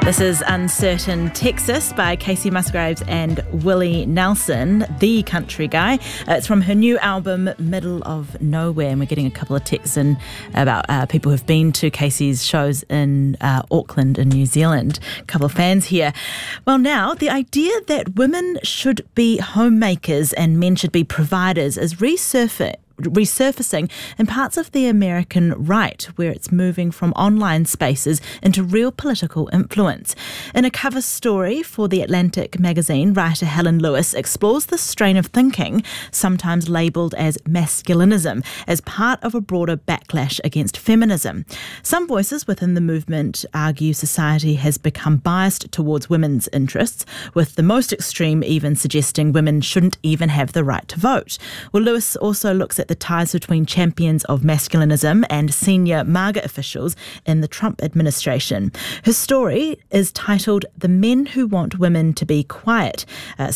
This is Uncertain Texas by Casey Musgraves and Willie Nelson, the country guy. It's from her new album, Middle of Nowhere, and we're getting a couple of texts in about people who've been to Casey's shows in Auckland in New Zealand. A couple of fans here. Well, now, the idea that women should be homemakers and men should be providers is resurfacing in parts of the American right, where it's moving from online spaces into real political influence. In a cover story for The Atlantic magazine, writer Helen Lewis explores this strain of thinking, sometimes labelled as masculinism, as part of a broader backlash against feminism. Some voices within the movement argue society has become biased towards women's interests, with the most extreme even suggesting women shouldn't even have the right to vote. Well, Lewis also looks at the ties between champions of masculinism and senior MAGA officials in the Trump administration. Her story is titled The Men Who Want Women to Be Quiet,